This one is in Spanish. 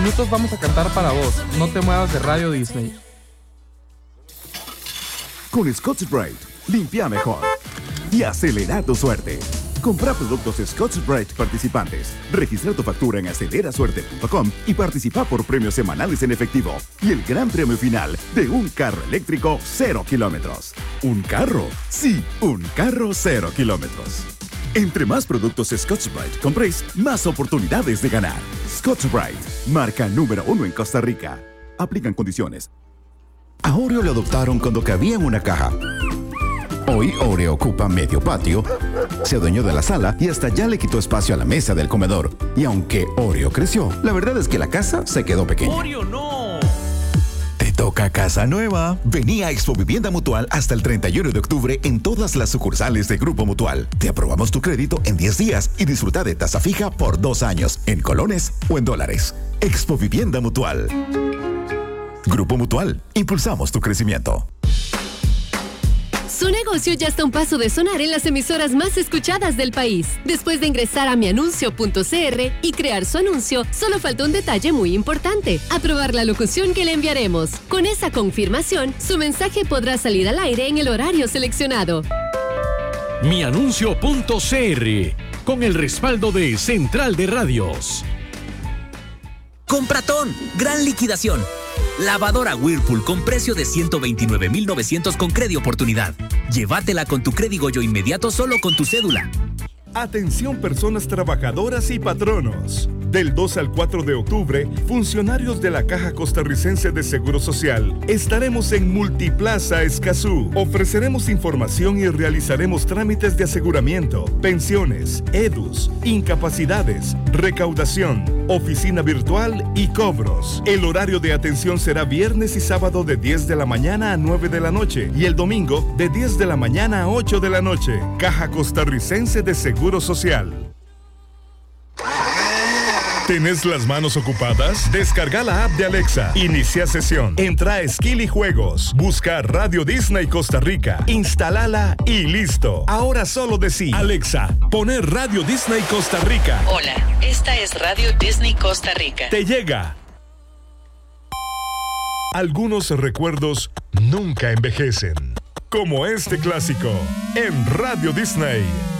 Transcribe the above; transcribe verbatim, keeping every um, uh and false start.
Minutos vamos a cantar para vos. No te muevas de Radio Disney. Con Scotch-Brite, limpia mejor y acelera tu suerte. Compra productos Scotch-Brite participantes. Registra tu factura en acelera suerte punto com y participa por premios semanales en efectivo y el gran premio final de un carro eléctrico cero kilómetros. ¿Un carro? Sí, un carro cero kilómetros. Entre más productos Scotch-Brite compréis, más oportunidades de ganar. Scotch-Brite, marca número uno en Costa Rica. Aplican condiciones. A Oreo lo adoptaron cuando cabía en una caja. Hoy Oreo ocupa medio patio, se adueñó de la sala y hasta ya le quitó espacio a la mesa del comedor. Y aunque Oreo creció, la verdad es que la casa se quedó pequeña. ¡Oreo no! Te toca casa nueva. Vení a Expo Vivienda Mutual hasta el treinta y uno de octubre en todas las sucursales de Grupo Mutual. Te aprobamos tu crédito en diez días y disfruta de tasa fija por dos años en colones o en dólares. Expo Vivienda Mutual. Grupo Mutual. Impulsamos tu crecimiento. Su negocio ya está a un paso de sonar en las emisoras más escuchadas del país. Después de ingresar a mianuncio punto c r y crear su anuncio, solo falta un detalle muy importante: aprobar la locución que le enviaremos. Con esa confirmación, su mensaje podrá salir al aire en el horario seleccionado. mianuncio punto c r, con el respaldo de Central de Radios. Compratón, gran liquidación. Lavadora Whirlpool con precio de ciento veintinueve mil novecientos con crédito oportunidad. Llévatela con tu crédito Goyo inmediato solo con tu cédula. Atención personas trabajadoras y patronos. Del dos al cuatro de octubre, funcionarios de la Caja Costarricense de Seguro Social estaremos en Multiplaza Escazú. Ofreceremos información y realizaremos trámites de aseguramiento, pensiones, edus, incapacidades, recaudación, oficina virtual y cobros. El horario de atención será viernes y sábado de diez de la mañana a nueve de la noche y el domingo de diez de la mañana a ocho de la noche. Caja Costarricense de Seguro Social. ¿Tenés las manos ocupadas? Descarga la app de Alexa. Inicia sesión. Entra a Skill y Juegos. Busca Radio Disney Costa Rica. Instálala y listo. Ahora solo decí: Alexa, poner Radio Disney Costa Rica. Hola, esta es Radio Disney Costa Rica. Te llega. Algunos recuerdos nunca envejecen. Como este clásico en Radio Disney.